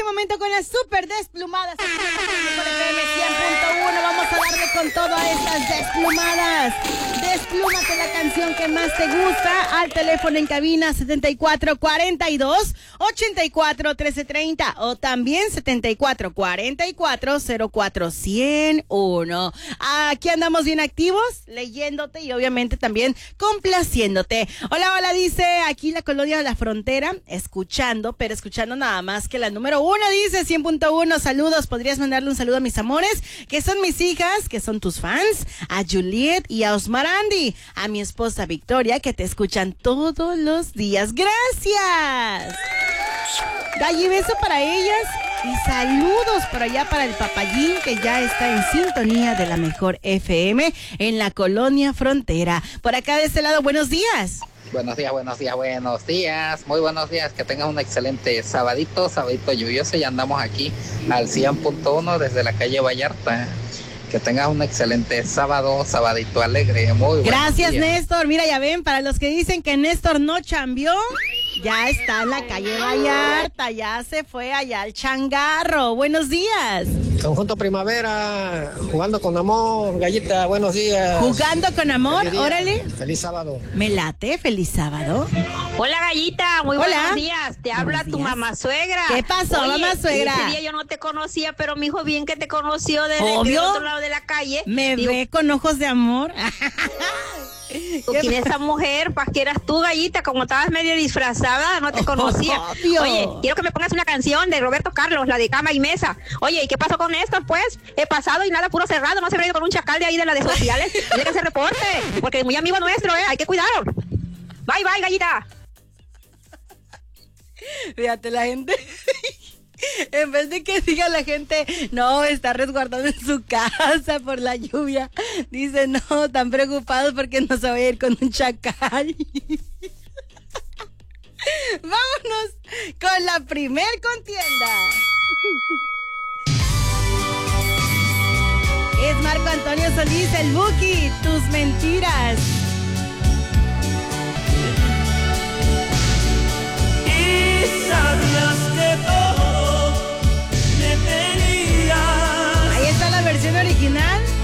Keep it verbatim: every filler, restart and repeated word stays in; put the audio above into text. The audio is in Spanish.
momento con las super desplumadas. Por F M cien punto uno vamos a darle con todo a estas desplumadas. Desplúmate la canción que más te gusta al teléfono en cabina setenta y cuatro cuarenta y dos ochenta y cuatro trece treinta o también setenta y cuatro cuarenta y cuatro cero cuatro cien uno. Aquí andamos bien activos, leyéndote y obviamente también complaciéndote. Hola, hola, dice aquí la colonia de la frontera, escuchando, pero escuchando nada más que la número uno, dice cien punto uno. Saludos, podrías mandarle un saludo a mis amores, que son mis hijas, que son tus fans, a Juliet y a Osmar Andy, a mi esposa Victoria, que te escuchan todos los días. Gracias. Galli, beso para ellas y saludos por allá para el papayín, que ya está en sintonía de la mejor F M en la colonia frontera. Por acá de este lado, buenos días. Buenos días, buenos días, buenos días, muy buenos días, que tengas un excelente sabadito, sabadito lluvioso, y andamos aquí al cien punto uno desde la calle Vallarta. Que tengas un excelente sábado, sabadito alegre, muy bueno. Gracias, Néstor. Mira, ya ven, para los que dicen que Néstor no chambeó, ya está en la calle Vallarta, ya se fue allá al changarro. Buenos días. Conjunto Primavera, jugando con amor, Gallita, buenos días. Jugando con amor, órale. Feliz sábado. Me late, feliz sábado. Hola, Gallita, muy Hola. buenos días. Te habla Buenos tu días. mamá suegra. ¿Qué pasó, Oye, mamá suegra? Ese día yo no te conocía, pero mi hijo bien que te conoció desde Obvio. del otro lado de la calle. Me Digo, ve con ojos de amor. ¿quién es esa mujer? Pues que eras tú, Gallita, como estabas medio disfrazada, no te conocía. Obvio. Oye, quiero que me pongas una canción de Roberto Carlos, la de Cama y Mesa. Oye, ¿y qué pasó con esto? Pues he pasado y nada, puro cerrado, no se ha ido con un chacal de ahí de las de sociales. Tiene que hacer reporte, porque es muy amigo nuestro, ¿eh? Hay que cuidarlo. Bye, bye, Gallita. Fíjate, la gente, en vez de que diga la gente, no, está resguardado en su casa por la lluvia, dice, no, están preocupados porque no se va a ir con un chacal. Vámonos con la primer contienda. Es Marco Antonio Solís, el Buki, tus mentiras. Y sabías que todo me tenías. Ahí está la versión original.